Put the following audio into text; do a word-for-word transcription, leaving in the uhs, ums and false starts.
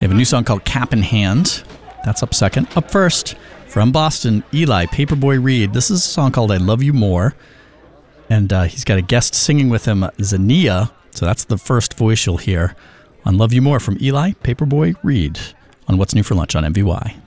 They have a new song called Cap in Hand. That's up second. Up first, from Boston, Eli Paperboy Reed. This is a song called I Love You More. And uh, he's got a guest singing with him, Zania. So that's the first voice you'll hear on Love You More from Eli Paperboy Reed on What's New for Lunch on M V Y.